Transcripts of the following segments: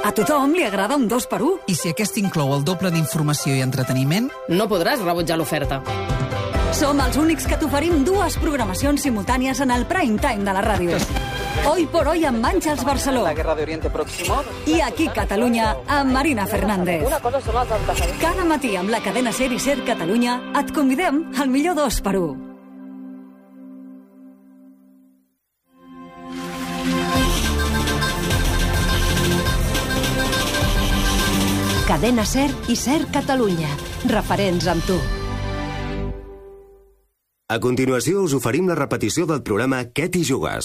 A tothom li agrada un 2x1. I si aquest inclou el doble d'informació i entreteniment? No podràs rebutjar l'oferta. Som els únics que t'oferim 2 programacions simultànies en el prime time de la ràdio. Hoy por hoy amb Àngels Barceló. La guerra de Oriente Próximo. I aquí Catalunya amb Marina Fernández. Una cosa són els antecedents. Cada matí amb la cadena SER i SER Catalunya et convidem al millor 2x1. Cadena SER i SER Catalunya. Referents amb tu. A continuació us oferim la repetició del programa Què t'hi jugues?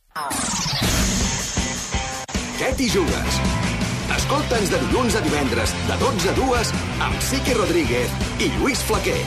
Què t'hi jugues? Escolta'ns de dilluns a divendres, de 12 a 2, amb Sique Rodríguez i Lluís Flaquer.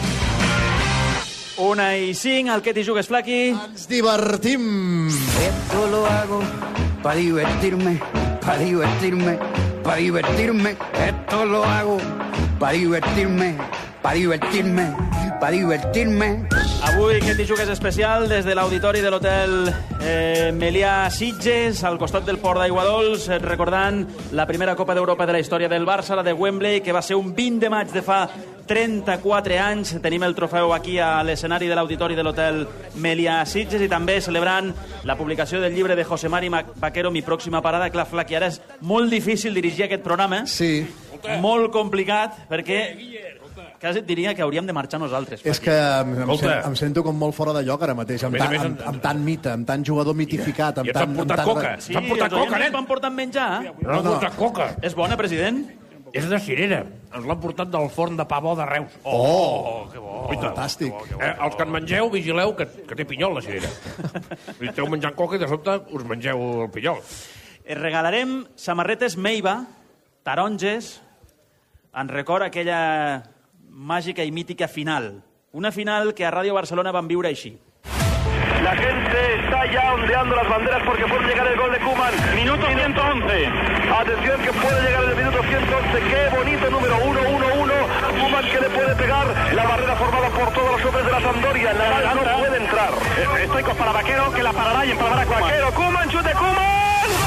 1:05, al Què t'hi jugues, Flaqui? Ens divertim! Esto lo hago para divertirme, para divertirme, para divertirme. Esto lo hago para divertirme, para divertirme, para divertirme. Avui Què t'hi jugues especial des de l'auditori de l'hotel Melià Sitges, al costat del port d'Aiguadols, recordant la primera Copa d'Europa de la història del Barça, la de Wembley, que va ser un 20 de maig de fa 34 anys. Tenim el trofeu aquí a l'escenari de l'auditori de l'hotel Melià Sitges i també celebrant la publicació del llibre de José Mari Vaquero, Mi pròxima parada. Clar, Flaqui, ara és molt difícil dirigir aquest programa. Sí. Molt complicat, perquè quasi et diria que hauríem de marxar nosaltres. És que em sento com molt fora de lloc ara mateix, amb tant mite, amb tant jugador mitificat. I ens han portat coca. Sí, els oients ens van portar menjar. No han portat coca. És bona, president? És de cirera. Ens l'han portat del forn de pa bo de Reus. Que bo. Fantàstic. Els que en mengeu, vigileu, que té pinyol, la cirera. Esteu menjant coca i de sobte us mengeu el pinyol. Regalarem samarretes Meiba, taronges, en record aquella màgica i mítica final. Una final que a Ràdio Barcelona van viure així. La gente está ya ondeando las banderas porque puede llegar el gol de Koeman. Minuto 111. Atención que puede llegar el minuto 111. Qué bonito número 1-1-1. Koeman que le puede pegar. La barrera formada por todos los hombres de la Sampdoria. La no puede entrar. Estoicos para Vaquero que la parará y empalmará Koeman. Vaquero, Koeman, chute Koeman.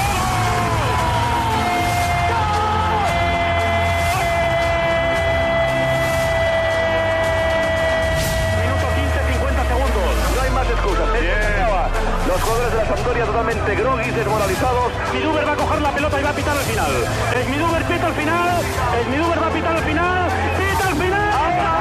Los jugadores de la Sampdoria totalmente groguis, desmoralizados. Schmiduber va a coger la pelota y va a pitar al final. Schmiduber pita al final. Schmiduber va a pitar al final. ¡Pita al final! ¡Ahora,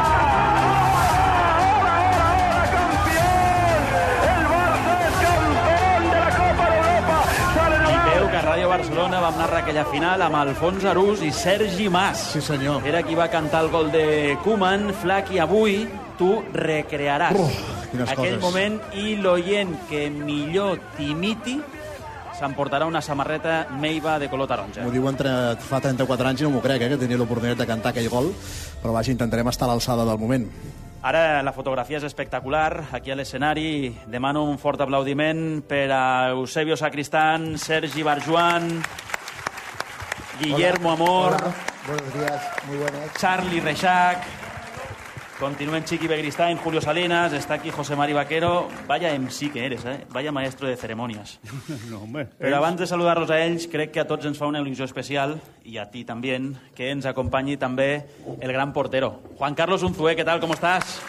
campeón! El Barça es campeón de la Copa d'Europa. I veu que a Ràdio Barcelona vam narrar aquella final amb Alfons Arús i Sergi Mas. Sí, senyor. Era qui va cantar el gol de Koeman. Flaqui, avui tu recrearàs aquell moment i l'oient que millor t'imiti s'emportarà una samarreta Meiba de color taronja. M'ho diuen fa 34 anys i no m'ho crec, que tenia l'oportunitat de cantar aquell gol, però vaja, intentarem estar a l'alçada del moment. Ara la fotografia és espectacular, aquí a l'escenari. Demano un fort aplaudiment per a Eusebio Sacristán, Sergi Barjuan, Guillermo Amor. Hola. Buenos días, muy buenas. Charlie Reixac. Continúen Chiqui Begristain, Julio Salinas, está aquí José Mari Vaquero. Vaya MC que eres, vaya maestro de ceremonias. No, home. Però abans de saludar-los a ells, crec que a tots ens fa una il·lusió especial, i a ti també, que ens acompanyi també el gran portero. Juan Carlos Unzué, ¿qué tal? ¿Cómo estás?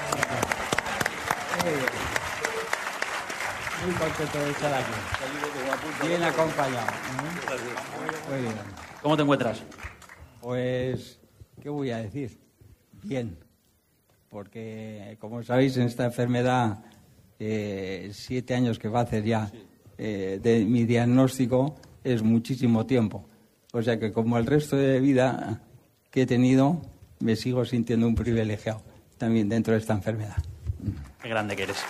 Muy contento de estar aquí. Bien acompañado. Muy bien. ¿Cómo te encuentras? Pues, ¿qué voy a decir? Bien. Porque, como sabéis, en esta enfermedad, 7 años que va a hacer ya de mi diagnóstico, es muchísimo tiempo. O sea que, como el resto de vida que he tenido, me sigo sintiendo un privilegiado también dentro de esta enfermedad. Qué grande que eres.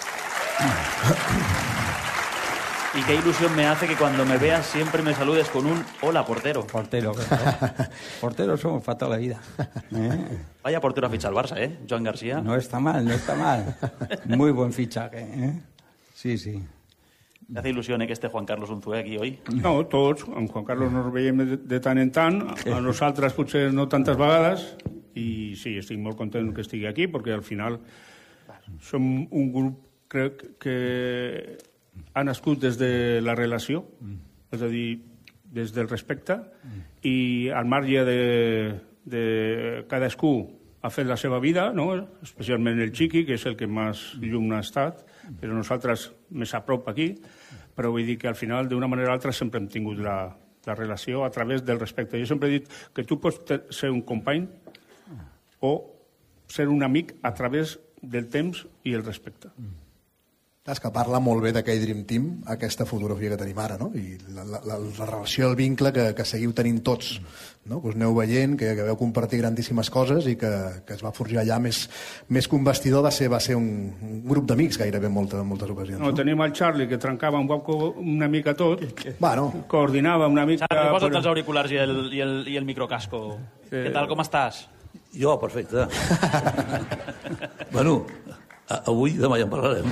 Y qué ilusión me hace que cuando me veas siempre me saludes con un hola, portero. Portero, claro. Porteros somos para toda la vida. Vaya portero ha fichado el Barça, Joan García. No está mal, no está mal. Muy buen fichaje, Sí, sí. ¿Te hace ilusión que esté Juan Carlos Unzué aquí hoy? No, tots. Amb Juan Carlos nos veiem de tant en tant. A nosaltres potser no tantes vegades. I sí, estic molt content que estigui aquí, perquè al final som un grup, crec, que ha nascut des de la relació. És a dir, des del respecte, i al marge de cadascú ha fet la seva vida, no? Especialment el Chiqui, que és el que més llum ha estat, però nosaltres més a prop aquí, però vull dir que al final, d'una manera o altra, sempre hem tingut la relació a través del respecte. Jo sempre he dit que tu pots ser un company o ser un amic a través del temps i el respecte. És que parla molt bé d'aquell Dream Team, aquesta fotografia que tenim ara, no? I la relació, el vincle que seguiu tenint tots, no? Que us aneu veient, que vau compartir grandíssimes coses i que es va forjar allà més que un vestidor, va ser un grup d'amics gairebé en moltes ocasions. No, tenim el Charlie, que trencava una mica tot, bueno, coordinava una mica... Charlie, posa't els auriculars i el microcasco. Què tal, com estàs? Jo, perfecte. Bueno, avui demà ja en parlarem.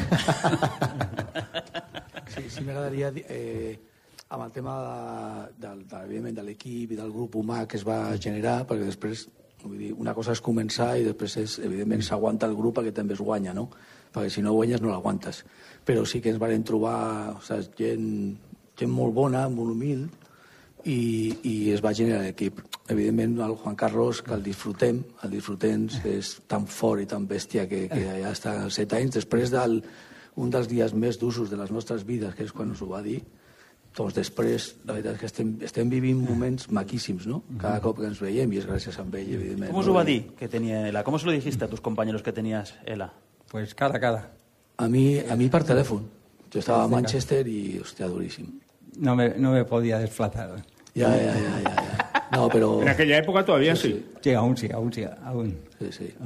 Sí, m'agradaria amb el tema evidentment de l'equip i del grup humà que es va generar, perquè després vull dir, una cosa és començar i després evidentment s'aguanta el grup perquè també es guanya, no? Perquè si no guanyes no l'aguantes. Però sí que ens vam trobar gent molt bona, molt humil, i es va generar l'equip. Evidentment, el Juan Carlos, que el disfrutem, és tan fort i tan bèstia que ja està als 7 anys. Després d'un dels dies més d'usos de les nostres vides, que és quan ens ho va dir, doncs després, la veritat és que estem vivint moments maquíssims, ¿no? Cada cop que ens veiem, y es gracias a ell, evidentment. ¿Cómo os lo va a decir que tenía Ela? ¿Cómo se lo dijiste a tus compañeros que tenías Ela? Pues cara. A mí per telèfon. Yo estaba a Manchester y, hostia, durísimo. No me podía desplazar. Ya. No, pero... En aquella época todavía sí. Sí, aún. Sí. Sí.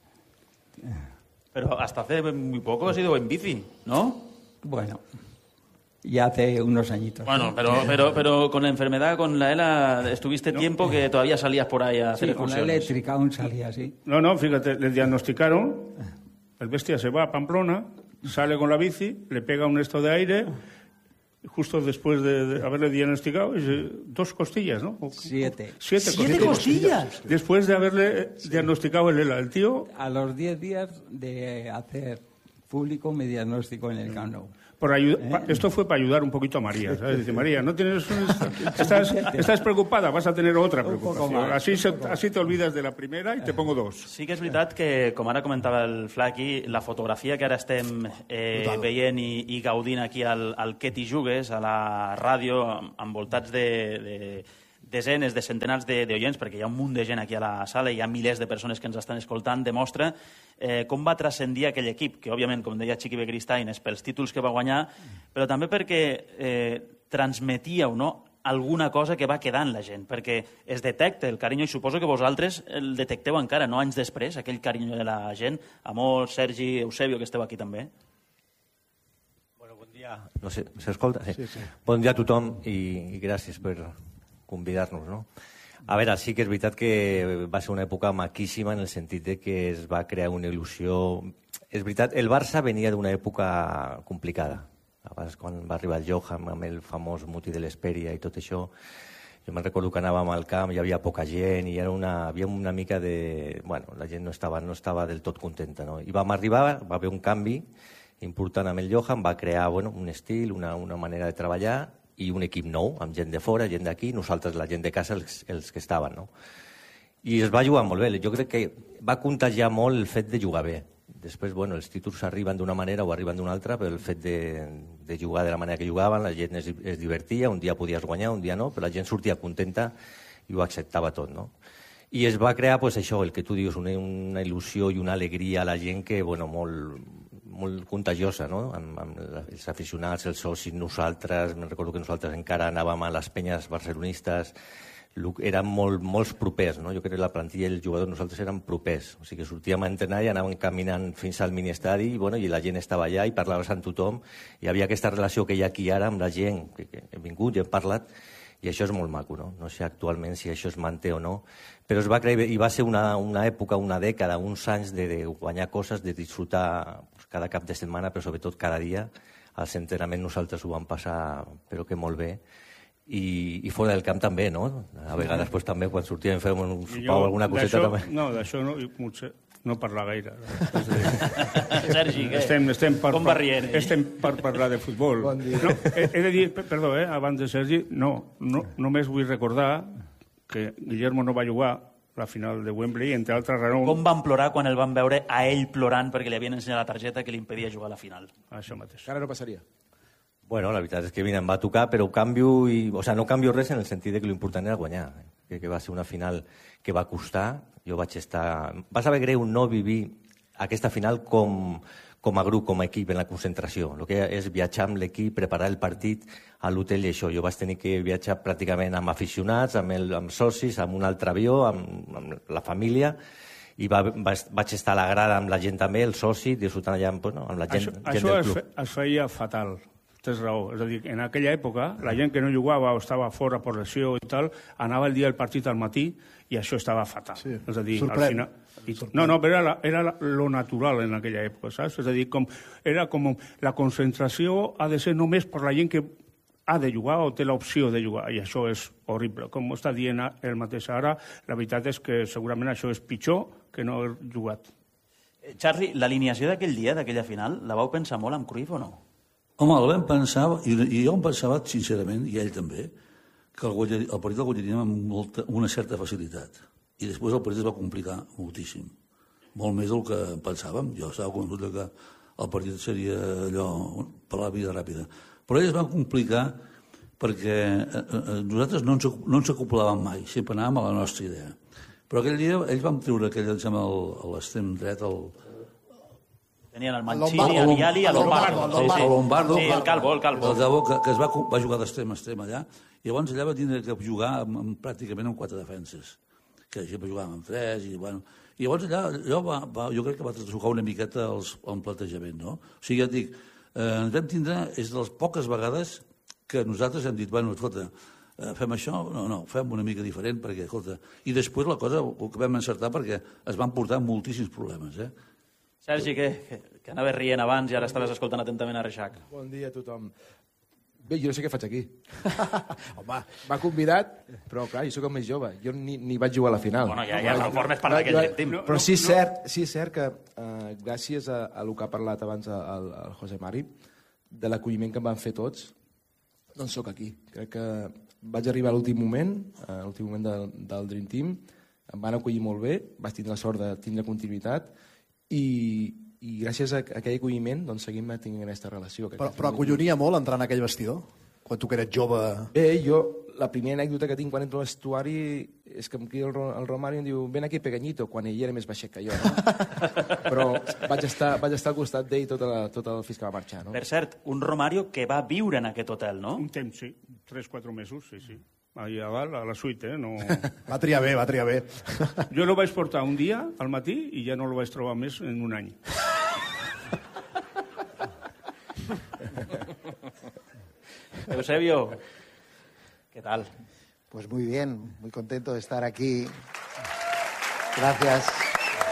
Pero hasta hace muy poco has ido en bici, ¿no? Bueno, ya hace unos añitos. Bueno, pero con la enfermedad, con la ELA, estuviste tiempo que todavía salías por ahí a hacer excursiones. Con la eléctrica aún salía, sí. No, fíjate, le diagnosticaron, el bestia se va a Pamplona, sale con la bici, le pega un esto de aire... Justo después de haberle diagnosticado, 2 costillas, ¿no? 7. 7 costillas. Después de haberle diagnosticado el ELA, el tío... A los 10 días de hacer público me diagnosticó en el Camp Nou. Esto fue para ayudar un poquito a María, ¿sabes? Dice, María, no tienes estás preocupada, vas a tener otra preocupación. Así te olvides de la primera y te pongo 2. Sí que és veritat que, com ara comentava el Flaqui, la fotografia que ara estem veient i gaudint aquí al Que t'hi jugues, a la ràdio, envoltats de desenes, de centenars d'oients, perquè hi ha un munt de gent aquí a la sala, hi ha milers de persones que ens estan escoltant, demostra com va transcendir aquell equip, que òbviament, com deia Chiqui Begiristain, és pels títols que va guanyar, però també perquè transmetíeu, no?, alguna cosa que va quedar en la gent, perquè es detecta el carinyo, i suposo que vosaltres el detecteu encara, no anys després, aquell carinyo de la gent. Amor, Sergi, Eusebio, que esteu aquí també. Bueno, bon dia. No sé, s'escolta? Sí. Bon dia a tothom i gràcies per convidar-nos, no? A veure, sí que és veritat que va ser una època maquíssima en el sentit de que es va crear una il·lusió. És veritat, el Barça venia d'una època complicada. Abans, quan va arribar el Johan amb el famós muti de l'Hesperia i tot això, jo me'n recordo que anàvem al camp, hi havia poca gent i havia una mica de... Bueno, la gent no estava del tot contenta, no? I vam arribar, va haver un canvi important amb el Johan, va crear un estil, una manera de treballar i un equip nou, amb gent de fora, gent d'aquí, nosaltres, la gent de casa, els que estaven, no? I es va jugar molt bé. Jo crec que va contagiar molt el fet de jugar bé. Després, els títols arriben d'una manera o arriben d'una altra, però el fet de jugar de la manera que jugaven, la gent es divertia, un dia podies guanyar, un dia no, però la gent sortia contenta i ho acceptava tot, no? I es va crear, això, el que tu dius, una il·lusió i una alegria a la gent que, molt contagiosa, no? Amb els aficionats, els socis, nosaltres. Me'n recordo que nosaltres encara anàvem a les penyes barcelonistes, érem molts propers, no? Jo crec que la plantilla i els jugadors nosaltres érem propers, o sigui que sortíem a entrenar i anàvem caminant fins al miniestadi i la gent estava allà i parlaves amb tothom, i havia aquesta relació que hi ha aquí ara amb la gent, que hem vingut i hem parlat, i això és molt maco, no? No sé actualment si això es manté o no, però es va crear i va ser una època, una dècada, uns anys de guanyar coses, de disfrutar cada cap de setmana, però sobretot cada dia. Als entrenaments nosaltres ho vam passar, però que molt bé. I fora del camp també, no? A vegades també, quan sortíem, fèiem un sopar o alguna coseta també. No, d'això no. no parlar gaire. Sergi, què? Com va rient? Estem per parlar de futbol. Bon dia. No, he de dir, perdó, abans de Sergi, només vull recordar que Guillermo no va jugar la final de Wembley, entre altres raons... Com van plorar quan el van veure a ell plorant perquè li havien ensenyat la targeta que li impedia jugar a la final? Això mateix. Ara no passaria. Bueno, la veritat és que em va tocar, però no canvio res en el sentit de que l'important era guanyar. Que va ser una final que va costar. Jo vaig estar... Va saber greu no vivir aquesta final com a grup, com a equip, en la concentració. El que és viatjar amb l'equip, preparar el partit a l'hotel i això. Jo vaig tenir que viatjar pràcticament amb aficionats, amb socis, amb un altre avió, amb la família, i vaig estar a la grada amb la gent també, el soci, disfrutant allà amb la gent del club. Això es feia fatal. Tens raó. És a dir, en aquella època, la gent que no jugava o estava fora per lesió i tal, anava el dia del partit al matí i això estava fatal. Sí. És a dir, al final... No, però era lo natural en aquella època, saps? És a dir, era com la concentració ha de ser només per la gent que ha de jugar o té l'opció de jugar, i això és horrible. Com està dient el mateix ara, la veritat és que segurament això és pitjor que no haver jugat. Charlie, l'alineació d'aquell dia, d'aquella final, la vau pensar molt amb Cruyff o no? Home, el vam pensar, i jo em pensava, sincerament, i ell també, que el partit el guanyaríem amb una certa facilitat. I després el partit es va complicar moltíssim. Molt més del que pensàvem. Jo estava convençut que el partit seria allò, per la vida ràpida. Però ells van complicar perquè nosaltres no ens acoplàvem mai, sempre anàvem a la nostra idea. Però aquell dia ells van treure aquell, l'extrem dret, Tenien el Mancini, el Viali, el Lombardo. Sí, el Calvo. Que va jugar d'extrem a extrem allà. I llavors allà va tindre que jugar pràcticament amb 4 defenses. Que sempre jugàvem amb 3. I llavors allà jo crec que va tocar una miqueta el plantejament, no? O sigui, ja et dic, ens vam tindre, és de les poques vegades que nosaltres hem dit, bueno, escolta, fem això? No, fem una mica diferent, perquè, escolta... I després la cosa ho vam encertar perquè es van portar moltíssims problemes, Sergi, que anaves rient abans i ara estaves escoltant atentament a Reixac. Bon dia a tothom. Bé, jo no sé què faig aquí. Home, m'ha convidat, però clar, jo soc el més jove. Jo ni vaig jugar a la final. Bueno, ja formes part d'aquell Dream Team. Però sí és cert que gràcies a el que ha parlat abans el José Mari, de l'acolliment que em van fer tots, doncs sóc aquí. Crec que vaig arribar a l'últim moment del Dream Team, em van acollir molt bé, vaig tindre la sort de tindre continuïtat, i gràcies a aquell acolliment doncs seguim tenint aquesta relació. Però acollonia molt entrar en aquell vestidor? Quan tu que eres jove... Bé, la primera anècdota que tinc quan entro a l'estuari és que em crida el Romario i em diu ven aquí pequeñito, quan ell era més baixet que jo. No? Però vaig estar al costat d'ell tot el fins que va marxar. No? Per cert, un Romario que va viure en aquest hotel, no? Un temps, sí. 3-4 mesos, sí. Allà a dalt, a la suite, no... Va triar bé. Jo lo vaig portar un dia al matí i ja no lo vaig trobar més en un any. Eusebio, ¿qué tal? Pues muy bien, muy contento de estar aquí. Gracias.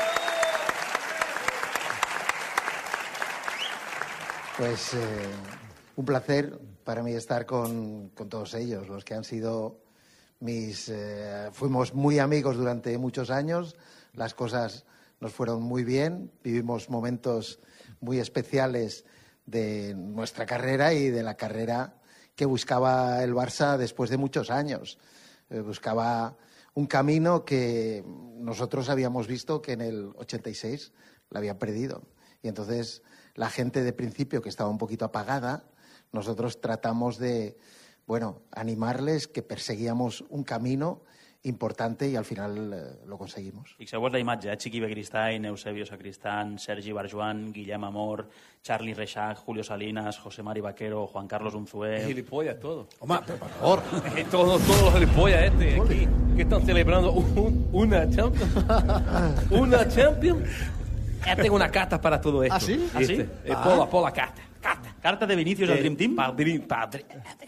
Pues un placer para mí estar con todos ellos, los que han sido fuimos muy amigos durante muchos años, las cosas nos fueron muy bien, vivimos momentos muy especiales de nuestra carrera y de la carrera que buscaba el Barça después de muchos años. Buscaba un camino que nosotros habíamos visto que en el 86 lo habían perdido. Y entonces la gente de principio que estaba un poquito apagada, nosotros tratamos de, animarles, que perseguíamos un camino importante y al final lo conseguimos. Fixeu-vos la imatge, Chiqui Begiristain, Eusebio Sacristán, Sergi Barjuan, Guillem Amor, Charlie Reixac, Julio Salinas, José Mari Vaquero, Juan Carlos Unzué... Gilipollas, todo. Home, por favor. Todos los gilipollas aquí, que están celebrando una Champions. Una Champions. Ya tengo una carta para todo esto. ¿Ah, sí? ¿Ah, sí? Pola carta. ¿Carta de Vinicius al Dream Team? Padre.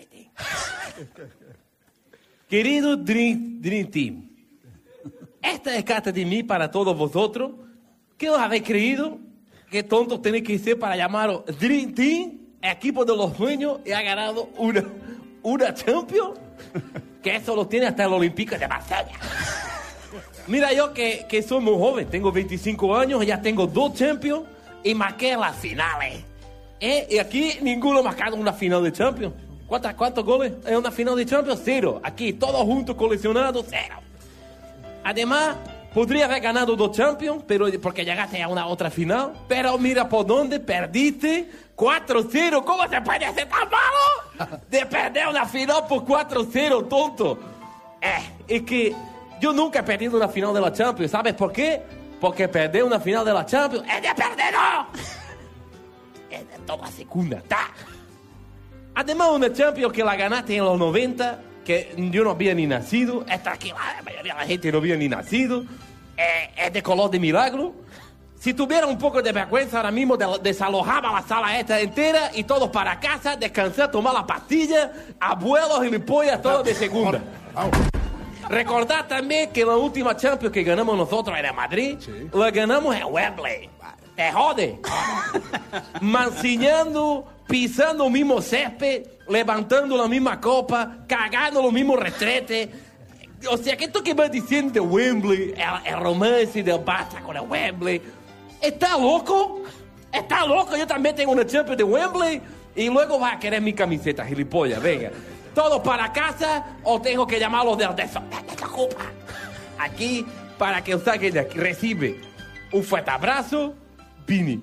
Querido Dream Team, esta es carta de mí para todos vosotros. ¿Qué os habéis creído? ¿Qué tontos tenéis que ser para llamaros Dream Team, equipo de los sueños, y ha ganado una Champions? Que eso lo tiene hasta el Olympique de Marsella. Mira, yo que soy muy joven, tengo 25 años, ya tengo 2 Champions y marqué las finales. Y aquí ninguno ha marcado una final de Champions. ¿Cuántos goles en una final de Champions? 0. Aquí, todos juntos coleccionados, 0. Además, podría haber ganado 2 Champions, pero porque llegaste a una otra final. Pero mira por dónde perdiste 4-0. ¿Cómo se puede ser tan malo de perder una final por 4-0, tonto? Es que yo nunca he perdido una final de la Champions. ¿Sabes por qué? Porque perder una final de la Champions es de perdedor. Es de toda segunda. Además, una Champions que la ganaste en los 90, que yo no había ni nacido. Esta aquí, la mayoría de la gente no había ni nacido. Es de color de milagro. Si tuviera un poco de vergüenza ahora mismo, desalojaba la sala esta entera y todos para casa, descansar, tomar la pastilla, abuelos, gilipollas, todos de segunda. Recordad también que la última Champions que ganamos nosotros era Madrid, la ganamos en Wembley. Te jode. Mancillando, pisando el mismo césped, levantando la misma copa, cagando los mismos retretes. O sea, que esto que vas diciendo de Wembley, el romance del Barça con el Wembley, ¿está loco? ¿Está loco? Yo también tengo una Champions de Wembley y luego vas a querer mi camiseta, gilipollas, venga. ¿Todos para casa o tengo que llamarlos de desocupa? Aquí, para que os saquen de aquí, recibe un fuerte abrazo, Vini.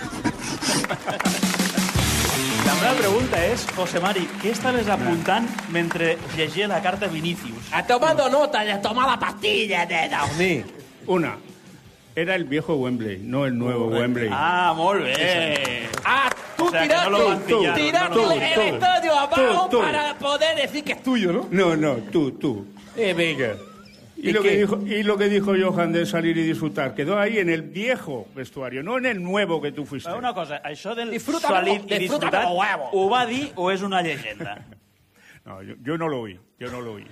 La meva pregunta és, José Mari, què estaves apuntant mentre llegia la carta Vinícius? Tomando nota de tomar la pastilla de dormir. Una, era el viejo Wembley, no el nuevo Wembley. Ah, molt bé. Tú tiraste el estadio abajo para poder decir que es tuyo, ¿no? No, tú. Venga. Y lo que dijo Johan de salir y disfrutar, quedó ahí en el viejo vestuario, no en el nuevo que tu fuiste. Una cosa, això del salir i disfrutar, ho va dir o és una llegenda? No, yo no lo oí. Yo no lo oí.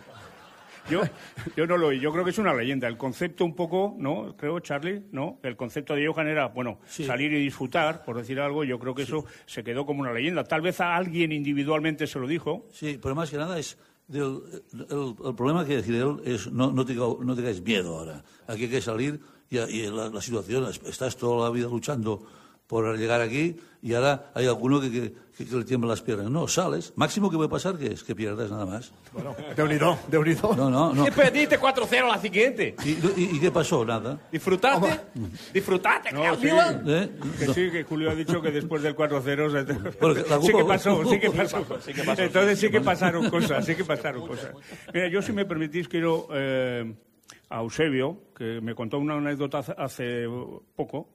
Yo creo que es una leyenda. El concepto un poco, ¿no? Creo, Charlie, ¿no? El concepto de Johan era, bueno, salir y disfrutar, por decir algo. Yo creo que eso se quedó como una leyenda. Tal vez a alguien individualmente se lo dijo. Sí, pero más que nada es... el problema que decir él es no tengáis miedo ahora. Aquí hay que salir y la situación, estás toda la vida luchando por llegar aquí y ahora hay alguno que le tiembla las piernas. No, sales. Máximo que puede pasar que es que pierdas nada más. Bueno, Déu-n'hi-do. No. Y perdiste 4-0 la siguiente. ¿Y qué pasó? Nada. ¿Disfrutaste? ¿Disfrutaste? No, sí. Que Julio ha dicho que después del 4-0... Sí que pasó. Entonces sí que pasaron cosas. Mira, yo si me permitís quiero a Eusebio, que me contó una anécdota hace poco,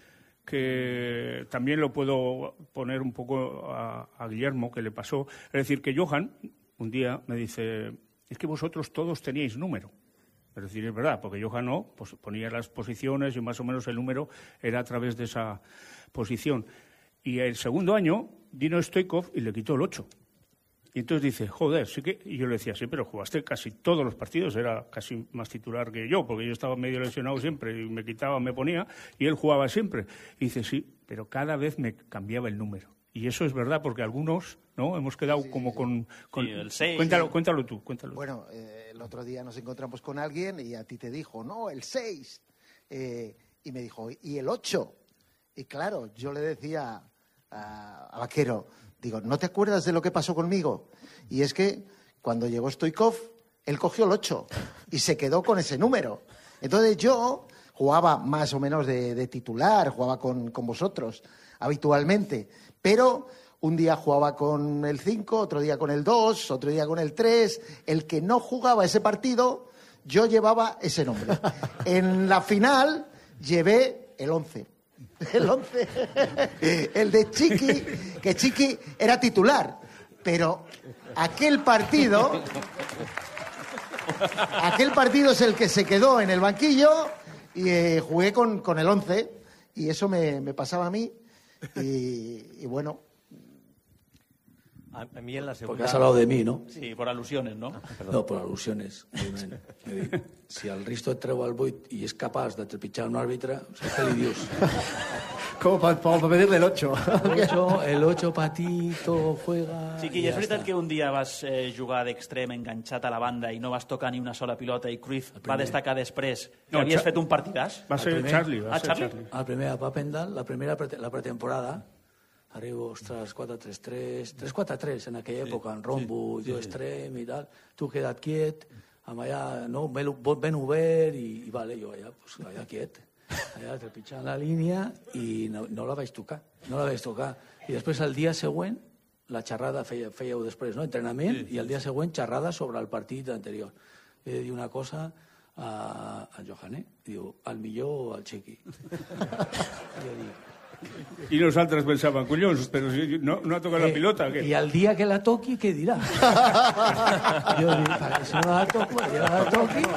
que también lo puedo poner un poco a Guillermo, que le pasó. Es decir, que Johan un día me dice, es que vosotros todos teníais número. Es decir, es verdad, porque Johan no, pues ponía las posiciones y más o menos el número era a través de esa posición. Y el segundo año vino Stoichkov y le quitó el 8. Y entonces dice, joder, sí que... Y yo le decía, sí, pero jugaste casi todos los partidos, era casi más titular que yo, porque yo estaba medio lesionado siempre, y me quitaba, me ponía, y él jugaba siempre. Y dice, sí, pero cada vez me cambiaba el número. Y eso es verdad, porque algunos, ¿no? Hemos quedado con el 6. Cuéntalo tú. Bueno, el otro día nos encontramos con alguien y a ti te dijo, no, el 6. Y me dijo, ¿y el 8? Y claro, yo le decía a Vaquero... Digo, ¿no te acuerdas de lo que pasó conmigo? Y es que cuando llegó Stoichkov, él cogió el 8 y se quedó con ese número. Entonces yo jugaba más o menos de titular, jugaba con vosotros habitualmente, pero un día jugaba con el 5, otro día con el 2, otro día con el 3. El que no jugaba ese partido, yo llevaba ese nombre. En la final llevé el 11. El 11, el de Chiqui, que Chiqui era titular, pero aquel partido es el que se quedó en el banquillo y jugué con el 11 y eso me pasaba a mí y bueno. A mí en la segunda... Porque has hablado de mí, ¿no? Sí, por alusiones, ¿no? No, por al·lusiones. Si el Risto et treu el 8 i és capaç de trepitjar un àrbitre, què li dius? Como para pedirle el 8. El 8 patito, juega... Sí, que és veritat que un dia vas jugar d'extrem enganxat a la banda i no vas tocar ni una sola pilota i Cruyff va destacar després que havies fet un partidàs? Va ser Charlie. El primer a Papendal, la pretemporada, arribo, ostres, 4-3-3, 3-4-3 en aquella època, en rombo, jo extrem i tal, tu queda't quiet, amb allà, no, ben obert, i vale, jo allà quiet, allà trepitjant la línia, i no la vaig tocar, I després el dia següent, la xerrada fèieu després, no? Entrenament, i el dia següent xerrada sobre el partit anterior. He de dir una cosa a Johané, diu, el millor o el Chequi? Jo dic, I nosaltres pensàvem, collons, però no ha tocat la pilota. I el dia que la toqui, què dirà? Jo dic, si no la toco, el dia que la toqui...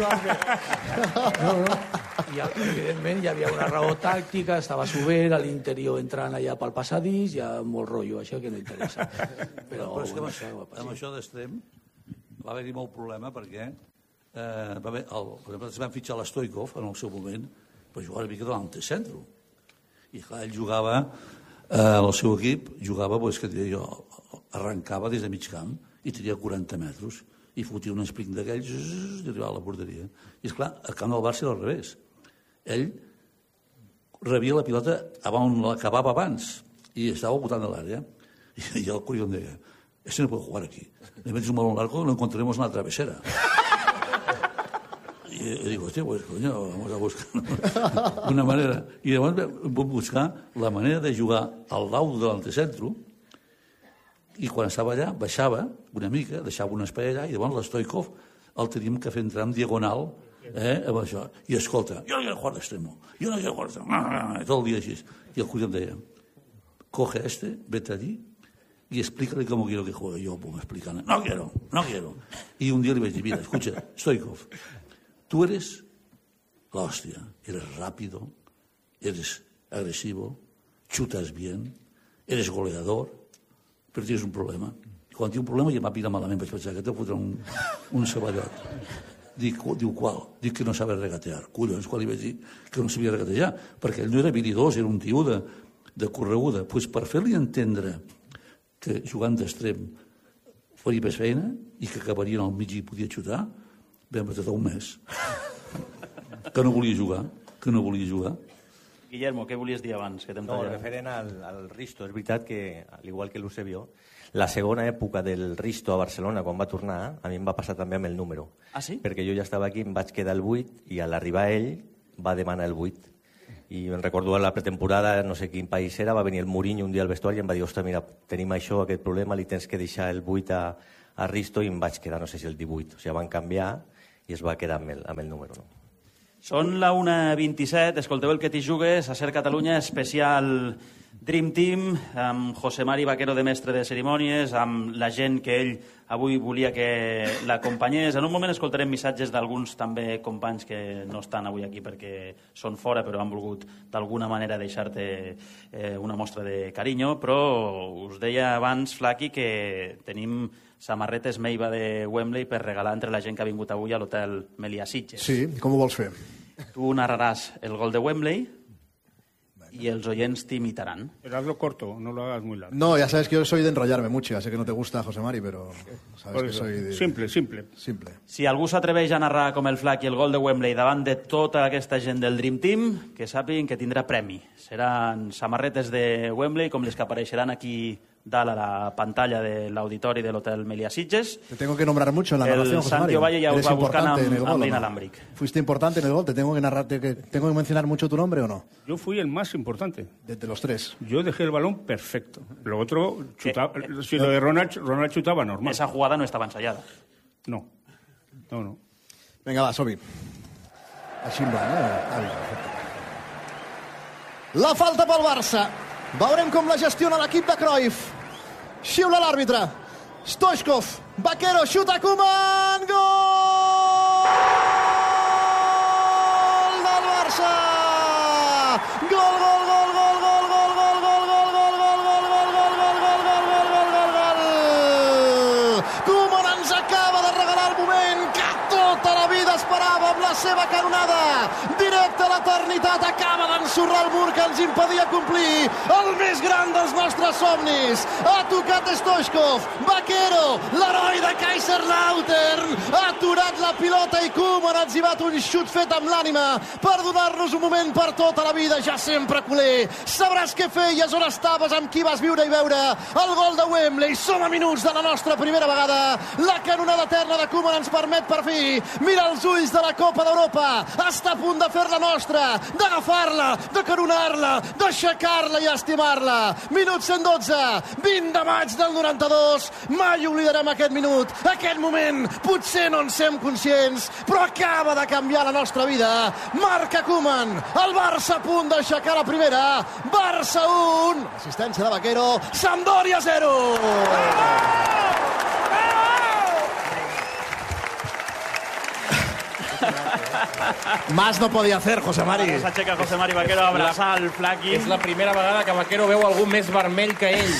I evidentment hi havia una raó tàctica, estava obert, a l'interior entrant allà pel passadís, hi ha molt rotllo, això que no interessa. Però és que amb això d'extrem va haver-hi molt problema perquè es van fitxar l'Stoikov en el seu moment per jugar una mica de l'antecentro. I clar, ell jugava, el seu equip jugava, que jo, arrencava des de mig camp i tenia 40 metres i fotia un sprint d'aquells i arribava a la porteria. I esclar, al camp del Barça era al revés. Ell rebia la pilota on l'acabava abans i estava botant a l'àrea. I el colló em deia, este no puede jugar aquí. Le metes un balón largo, lo encontraremos en la travesera. Y digo, hostia, pues coño, vamos a buscar una manera. I llavors vam buscar la manera de jugar al lado de l'antecentro i quan estava allà baixava una mica, deixava un espai allà i llavors l'Stoikov el teníem que fer entrar en diagonal amb això. I escolta, yo no quiero jugar de extremo, tot el dia així. I el colló em deia, coge vete allí y explícale cómo quiero que juegue. Yo, pues me explican, no quiero. Y un día le vaig dir, mira, escucha, Stoikov, tú eres la hostia, eres rápido, eres agresivo, chutas bien, eres goleador, però tens un problema. I quan tinc un problema ja m'ha pirat malament, vaig pensar que te fotrà un saballot. Diu, qual? Dic que no sabe regatear. Collons, quan li vaig dir que no sabia regatejar, perquè ell no era habilidós, era un tio de correguda. Pues per fer-li entendre que jugant d'extrem faria més feina i que acabarien al mig i podia xutar, vam estar un mes. Que no volia jugar. Guillermo, què volies dir abans? No, referent al Risto, és veritat que, al igual que l'Eusebio, la segona època del Risto a Barcelona, quan va tornar, a mi em va passar també amb el número. Ah, sí? Perquè jo ja estava aquí, em vaig quedar el 8, i a l'arribar ell va demanar el 8. I em recordo a la pretemporada, no sé quin país era, va venir el Mourinho un dia al vestuari i em va dir, ostres, mira, tenim això, aquest problema, li tens que deixar el 8 a Risto, i em vaig quedar, no sé si el 18. O sigui, van canviar i es va quedar amb el número. No? Són la 1:27, escolteu el que t'hi jugues, a Ser Catalunya, especial Dream Team, amb José Mari Vaquero de mestre de cerimònies, amb la gent que ell avui volia que l'acompanyés. En un moment escoltarem missatges d'alguns també companys que no estan avui aquí perquè són fora, però han volgut d'alguna manera deixar-te una mostra de carinyo, però us deia abans, Flaqui, que tenim samarretes Meiva de Wembley per regalar entre la gent que ha vingut avui a l'hotel Meliá Sitges. Sí, com ho vols fer? Tu narraràs el gol de Wembley y els oyents t'imitaran. Pero hazlo corto, no lo hagas muy largo. No, ya sabes que yo soy de enrollarme mucho, ya sé que no te gusta, José Mari, pero sabes que soy de... Simple. Si algú s'atreveix a narrar com el Flac i el gol de Wembley davant de tota aquesta gent del Dream Team, que sàpiguen que tindrà premi. Seran samarretes de Wembley, com les que apareixeran aquí dalt a la pantalla de l'auditori de l'hotel Meliá Sitges. Te tengo que nombrar mucho en la narración, el José Mari. Santi Ovalle ya os va buscant amb l'inalámbric. ¿Fuiste importante en el gol? ¿Tengo que mencionar mucho tu nombre o no? Yo fui el más importante. De los tres. Yo dejé el balón perfecto. Lo otro, si lo de Ronald chutaba normal. Esa jugada no estaba ensayada. No. Venga, va, Sobi. Així en blanc, La falta pel Barça. Veurem com la gestiona l'equip de Cruyff. Xiula l'àrbitre. Stoichkov. Vaquero, xuta Koeman. Gol del Barça. Gol. tota la vida esperava amb la seva canonada. Directe a l'eternitat, acaba d'ensorrar el mur que ens impedia complir el més gran dels nostres somnis. Ha tocat Stoichkov, Vaquero, l'heroi de Kaiserslautern, ha aturat la pilota i Koeman ha etzibat un xut fet amb l'ànima per donar-nos un moment per tota la vida. Ja sempre culer, sabràs què feies, on estaves, amb qui vas viure i veure el gol de Wembley. Som a minuts de la nostra primera vegada. La canonada eterna de Koeman ens permet per fi mirar els ulls de la Copa d'Europa. Està a punt de fer-la nostra, d'agafar-la, de coronar-la, d'aixecar-la i estimar-la. Minut 112, 20 de maig del 92. Mai oblidarem aquest minut, aquest moment. Potser no en sem conscients, però acaba de canviar la nostra vida. Marca Koeman, el Barça a punt d'aixecar la primera. Barça 1, assistència de Vaquero, Sampdoria 0. Más no podía hacer, José Mari. S'aixeca José Mari Vaquero a abraçar el Flaqui. És la primera vegada que Vaquero veu algú més vermell que ell.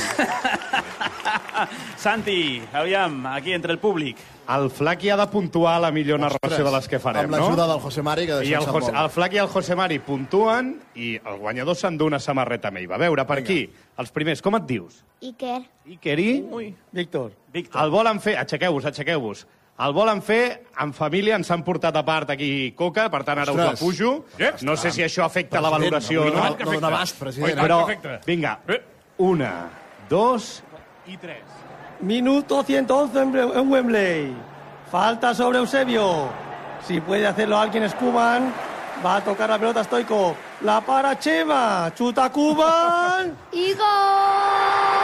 Santi, aviam, aquí entre el públic. El Flaqui ha de puntuar la millor narració de les que farem, no? Amb l'ajuda del José Mari, que I el Flaqui i el José Mari puntuen i el guanyador s'endú una samarreta meva. A veure, per aquí, els primers, com et dius? Iker. Iker i? Víctor. El volen fer... Aixequeu-vos. El volen fer en família, ens han portat a part aquí coca, per tant ara us la pujo. No sé si això afecta la valoració o no. No dona abast, president. Però, vinga, 1, 2 i 3. Minuto 111 en Wembley. Falta sobre Eusebio. Si puede hacerlo alguien es Koeman. Va a tocar la pelota Stoichkov. La para Chema. Chuta Koeman. Y gol.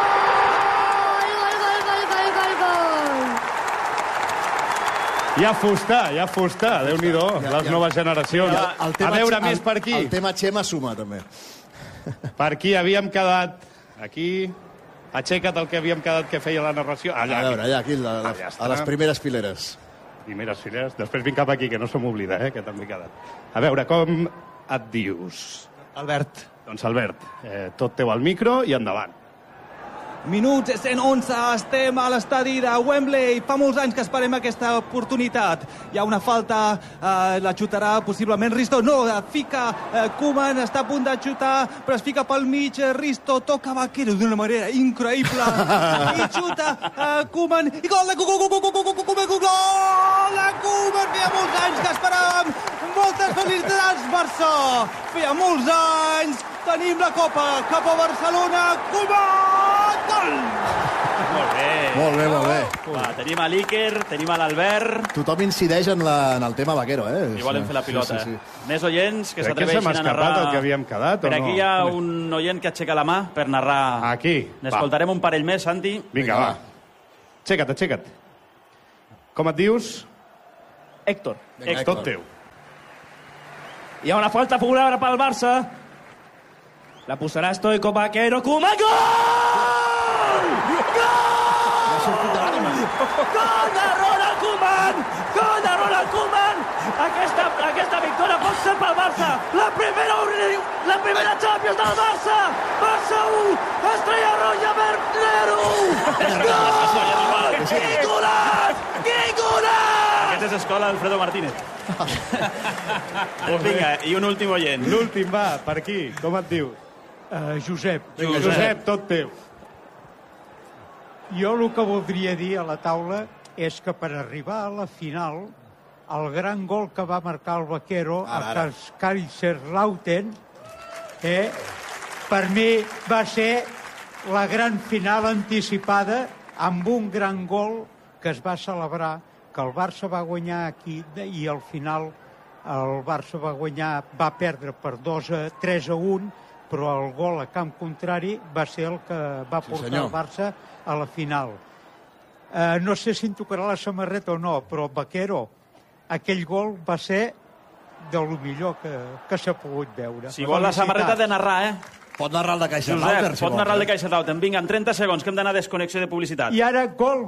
Ja fusta, Déu-n'hi-do, les noves generacions. A veure, més per aquí. El tema Chema suma, també. Per aquí havíem quedat... Aquí... Aixeca't el que havíem quedat que feia la narració. Allà, a veure, allà, aquí, a les primeres fileres. Primeres fileres. Després vinc cap aquí, que no se m'oblida, que també he quedat. A veure, com et dius? Albert. Doncs Albert, tot teu al micro i endavant. Minut 111, estem a l'estadi de Wembley. Fa molts anys que esperem aquesta oportunitat. Hi ha una falta, la xutarà possiblement Risto. No, fica Koeman, està a punt de xutar, però es fica pel mig. Risto toca Vaquero d'una manera increïble. I xuta Koeman. I gol de Koeman! Feia molts anys que esperàvem. Moltes felicitats, Barça. Feia molts anys. Tenim la Copa cap a Barcelona. Koeman! Gol! Molt bé. Va, tenim a l'Iker, tenim a l'Albert. Tothom incideix en el tema Vaquero, I volen fer la pilota. Sí. Més oients que s'atreveixin a narrar. Crec que se m'ha escapat el que havíem quedat, per aquí hi ha un oient que aixeca la mà per narrar. Aquí. N'escoltarem un parell més, Santi. Vinga, va. Aixeca't. Com et dius? Héctor. Tot teu. Hi ha una falta favorable pel Barça. La posarà Stoichkov, Vaquero, Koeman, gol! Gol de Ronald Koeman! Gol de Ronald Koeman! Aquesta victòria pot ser pel Barça. La primera Champions del Barça! Barça 1, Estrella Roja, Bernero! Gol! Gol! Aquesta és escola Alfredo Martínez. Vinga, i un últim oient. L'últim, va, per aquí. Com et dius? Josep. Josep, tot teu. Jo el que voldria dir a la taula és que per arribar a la final, el gran gol que va marcar el Vaquero a Kaiserslautern, per mi va ser la gran final anticipada amb un gran gol que es va celebrar, que el Barça va guanyar aquí i al final el Barça va perdre per 3-1, però el gol a camp contrari va ser el que va portar el Barça a la final. No sé si em tocarà la samarreta o no, però Vaquero, aquell gol va ser de lo millor que s'ha pogut veure. Si vol la samarreta de narrar, Pot narrar el de Kaiserslautern. Josep, pot narrar el de Kaiserslautern. Vinga, en 30 segons, que hem d'anar a desconnexió de publicitat. I ara gol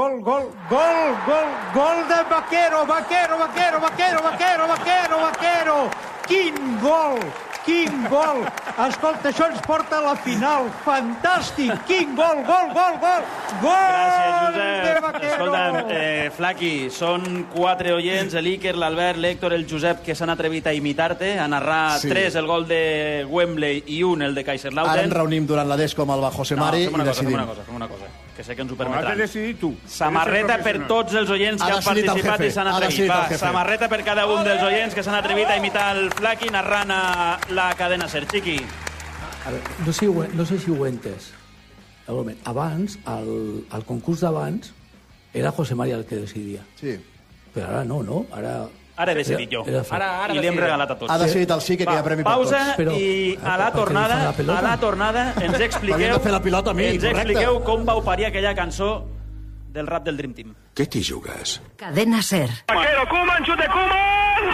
de Vaquero. Quin gol Quin gol! Escolta, això ens porta a la final. Fantàstic! Quin gol, gol, gol, gol! Gol! Gràcies, Josep. Escolta'm, Flaqui, són 4 oients, l'Iker, l'Albert, l'Héctor, el Josep, que s'han atrevit a imitar-te, a narrar 3 el gol de Wembley i 1 el de Kaiserslautern. Ara ens reunim durant la Descom amb el José Mari i decidim. Fem una cosa, que sé que ens ho Has de permetran. decidir tu. Samarreta per tots els oients que han participat i s'han atrevit. Va, samarreta per cada un dels oients que s'han atrevit a imitar el Flaqui narrant a la cadena SER. Chiqui. No sé si ho he entès. Abans, el concurs d'abans, era José María el que decidia. Sí. Però ara no, no? Ara he decidit jo. I li hem regalat a tots. Ha decidit el sí que hi ha premi per tots. Pausa i a la tornada ens expliqueu com vau parir aquella cançó del rap del Dream Team. Què t'hi jugues? Cadena SER. Vaquero, Koeman, xute Koeman!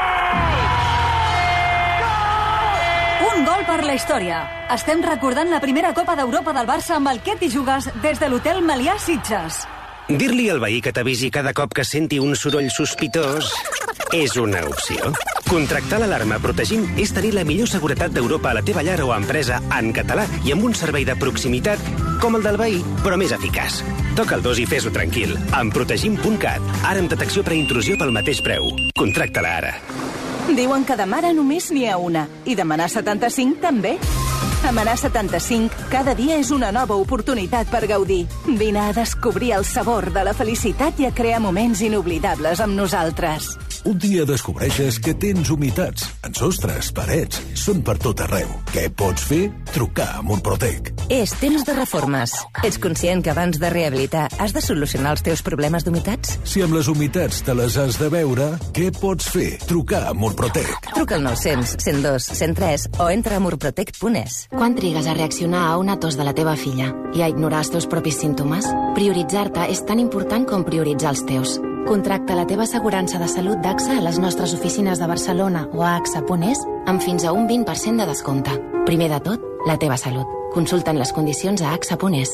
Un gol per la història. Estem recordant la primera Copa d'Europa del Barça amb el Què t'hi jugues des de l'hotel Melià Sitges. Dir-li al veí que t'avisi cada cop que senti un soroll sospitós és una opció. Contractar l'alarma protegint és tenir la millor seguretat d'Europa a la teva llar o empresa en català i amb un servei de proximitat com el del veí, però més eficaç. Toca el 2 i fes-ho tranquil. Amb protegim.cat. Ara amb detecció preintrusió pel mateix preu. Contracta-la ara. Diuen que de mare només n'hi ha una. I de Manar 75 també. A Manar 75, cada dia és una nova oportunitat per gaudir. Vine a descobrir el sabor de la felicitat i a crear moments inoblidables amb nosaltres. Un dia descobreixes que tens humitats en sostres, parets, són per tot arreu. Què pots fer? Trucar a Murprotec. És temps de reformes. Ets conscient que abans de rehabilitar has de solucionar els teus problemes d'humitats? Si amb les humitats te les has de veure, què pots fer? Trucar a Murprotec. Truca al 900 102 103 o entra a murprotec.es. Quan trigues a reaccionar a una tos de la teva filla i a ignorar els teus propis símptomes? Prioritzar-te és tan important com prioritzar els teus. Contracta la teva assegurança de salut d'AXA a les nostres oficines de Barcelona o a AXA.es amb fins a un 20% de descompte. Primer de tot, la teva salut. Consulta'n les condicions a AXA.es.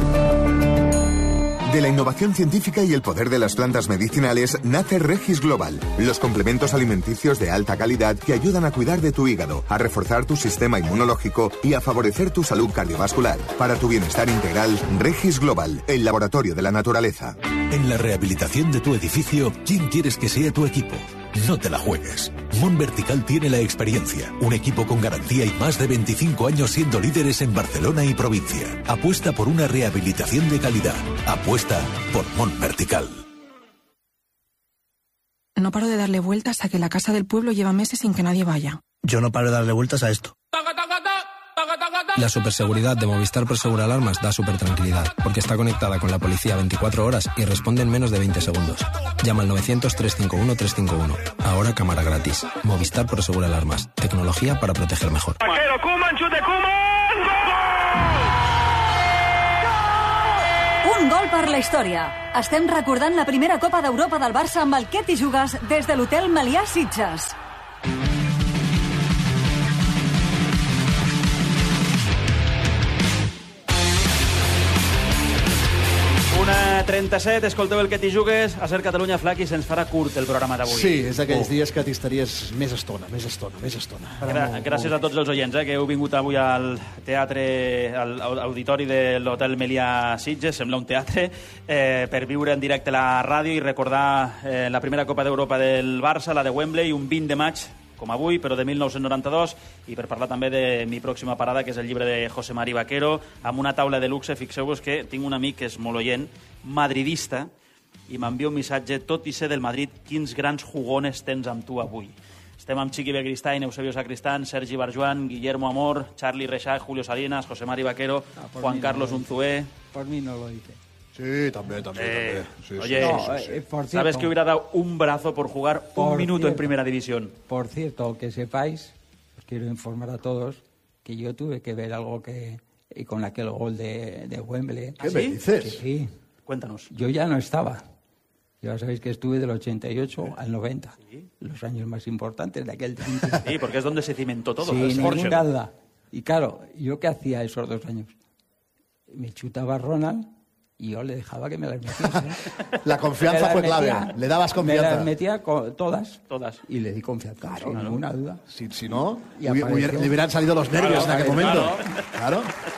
De la innovación científica y el poder de las plantas medicinales nace Regis Global, los complementos alimenticios de alta calidad que ayudan a cuidar de tu hígado, a reforzar tu sistema inmunológico y a favorecer tu salud cardiovascular. Para tu bienestar integral, Regis Global, el laboratorio de la naturaleza. En la rehabilitación de tu edificio, ¿quién quieres que sea tu equipo? No te la juegues. Mon Vertical tiene la experiencia, un equipo con garantía y más de 25 años siendo líderes en Barcelona y provincia. Apuesta por una rehabilitación de calidad. Apuesta por Mon Vertical. No paro de darle vueltas a que la casa del pueblo lleva meses sin que nadie vaya. Yo no paro de darle vueltas a esto. La superseguridad de Movistar Prosegur Alarmas da supertranquilidad, porque está conectada con la policía 24 horas y responde en menos de 20 segundos. Llama al 900-351-351. Ahora cámara gratis. Movistar Prosegur Alarmas. Tecnología para proteger mejor. Vaquero, Koeman, xute Koeman! Un gol per la història. Estem recordant la primera Copa d'Europa del Barça amb el Què t'hi jugues des de l'hotel Melià Sitges. 1:37, escolteu el Què t'hi jugues. A SER Catalunya, Flaqui, se'ns farà curt el programa d'avui. Sí, és d'aquells dies que t'hi estaries més estona. Gràcies a tots els oients que heu vingut avui al teatre, a l'auditori de l'Hotel Melià Sitges, sembla un teatre, per viure en directe la ràdio i recordar la primera Copa d'Europa del Barça, la de Wembley, un 20 de maig, com avui, però de 1992, i per parlar també de mi pròxima parada, que és el llibre de José Mari Vaquero, amb una taula de luxe. Fixeu-vos que tinc un amic que és molt oient, madridista, i m'envia un missatge: tot i ser del Madrid, quins grans jugones tens amb tu avui. Estem amb Chiqui Begristain, Eusebio Sacristán, Sergi Barjuan, Guillermo Amor, Charlie Reixach, Julio Salinas, José Mari Vaquero, Juan Carlos Unzué. Por mí no lo dice. Sí, también. Sí, oye, por cierto, ¿sabes que hubiera dado un brazo por jugar un minuto en Primera División? Por cierto, que sepáis, os quiero informar a todos, que yo tuve que ver algo con aquel gol de Wembley. ¿Qué me dices? Sí. Cuéntanos. Yo ya no estaba. Ya sabéis que estuve del 88 al 90, los años más importantes de aquel tiempo. Sí, porque es donde se cimentó todo. Sin ninguna duda. Y claro, ¿yo qué hacía esos 2 años? Me chutaba Ronald y yo le dejaba que me las metiese. La confianza fue clave, le dabas confianza. Me las metía todas. Y le di confianza, sin ninguna duda. Si no, le hubieran salido los nervios en aquell moment. Claro.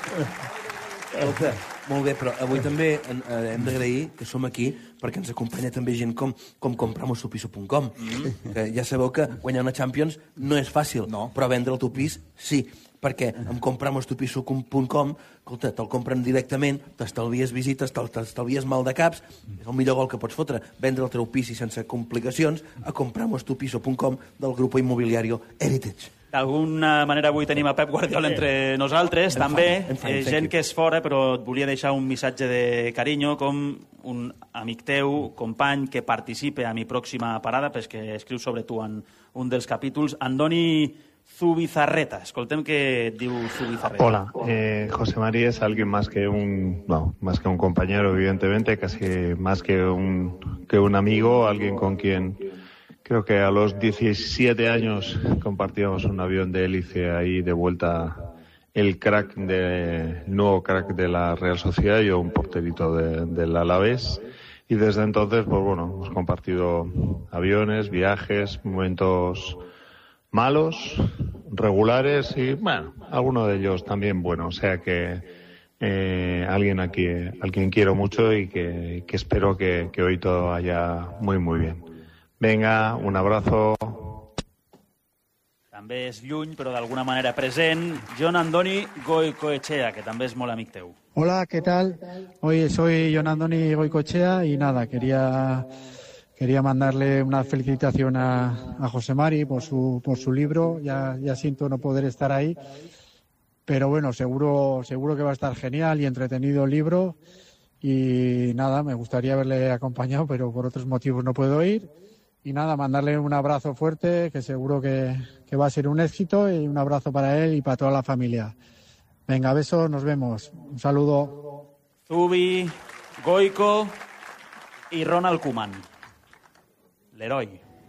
Molt bé, però avui també hem d'agrair que som aquí perquè ens acompanya també gent com compramostupiso.com. Ja sabeu que guanyar una Champions no és fàcil, però vendre el teu pis sí, perquè amb compramostupiso.com, escolta, te'l compren directament, t'estalvies visites, t'estalvies mal de caps, és el millor gol que pots fotre, vendre el teu pis i sense complicacions a compramostupiso.com del grup immobiliari Heritage. D'alguna manera avui tenim a Pep Guardiola entre nosaltres, també, gent que és fora, però et volia deixar un missatge de carinyo, com un amic teu, company, que participa a mi pròxima parada, perquè escriu sobre tu en un dels capítols, Andoni Zubizarreta. Escoltem què et diu Zubizarreta. Hola, José María es alguien más que un compañero, evidentemente, casi más que un amigo, alguien con quien... Creo que a los 17 años compartíamos un avión de hélice ahí de vuelta, el nuevo crack de la Real Sociedad, yo un porterito del Alavés, y desde entonces, pues bueno, hemos compartido aviones, viajes, momentos malos, regulares y, bueno, algunos de ellos también buenos, o sea que alguien al quien quiero mucho y que espero que hoy todo vaya muy muy bien. Venga, un abrazo. També és lluny, però d'alguna manera present, Jon Andoni Goicoechea, que també és molt amic teu. Hola, ¿qué tal? Oye, soy Jon Andoni Goicoechea y nada, quería mandarle una felicitación a José Mari por su libro. Ya siento no poder estar ahí, pero bueno, seguro que va a estar genial y entretenido el libro. Y nada, me gustaría haberle acompañado, pero por otros motivos no puedo ir. Y nada, mandarle un abrazo fuerte, que seguro que va a ser un éxito, y un abrazo para él y para toda la familia. Venga, besos, nos vemos. Un saludo. Zubi, Goico y Ronald Koeman. Leroy.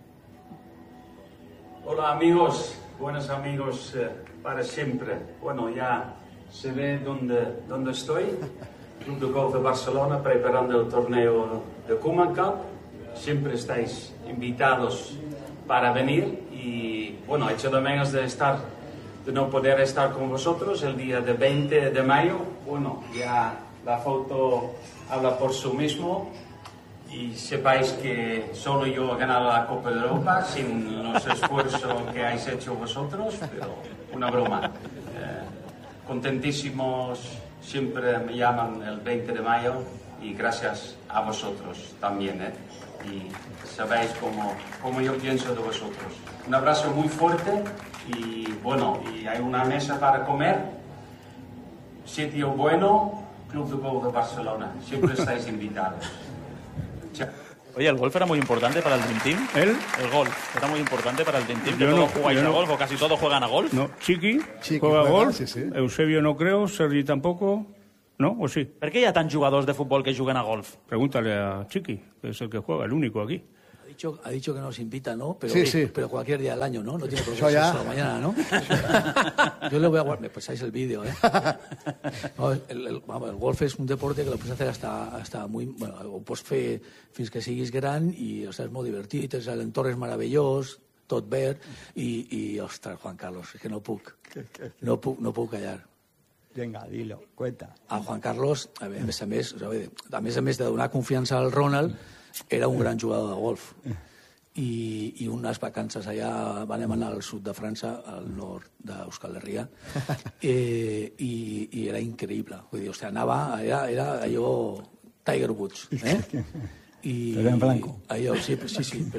Hola amigos, buenos amigos para siempre. Bueno, ya se ve dónde estoy. Club de Golf de Barcelona preparando el torneo de Koeman Cup. Siempre estáis invitados para venir y bueno, echo de menos de no poder estar con vosotros el día de 20 de mayo. Bueno, ya la foto habla por sí mismo y sepáis que solo yo he ganado la Copa de Europa sin los esfuerzos que habéis hecho vosotros, pero una broma. Contentísimos, siempre me llaman el 20 de mayo y gracias a vosotros también, y sabéis cómo yo pienso de vosotros. Un abrazo muy fuerte y bueno, y hay una mesa para comer, sitio bueno, Club de Golf de Barcelona, siempre estáis invitados. Chao. Oye, ¿el golf era muy importante para el Dream Team? El golf era muy importante para el Dream Team. ¿Todos jugáis a golf o casi todos juegan a golf? No, Chiqui juega a golf, sí. Eusebio no creo, Sergi tampoco. ¿No? ¿O sí? ¿Por qué hay tan jugadores de fútbol que juegan a golf? Pregúntale a Chiqui, que es el que juega, el único aquí. Ha dicho que nos invita, ¿no? Pero, sí. Pero cualquier día del año, ¿no? No tiene problema. Eso mañana, ¿no? Yo le voy a guardar. Me pasáis el vídeo, ¿eh? No, el golf és un deporte que lo puedes hacer hasta muy... Bueno, ho pots fer fins que siguis gran i, ostres, és molt divertit, l'entorn és meravellós, tot verd, i ostres, Juan Carlos, és que no puc callar. Venga, dilo, cuenta. A Juan Carlos, a més a més de donar confiança al Ronald, era un gran jugador de golf. I unes vacances allà vam anar al sud de França, al nord d'Euskal Herria, i era increïble. Vull dir, era allò Tiger Woods, Pero en blanco. Allò, sí,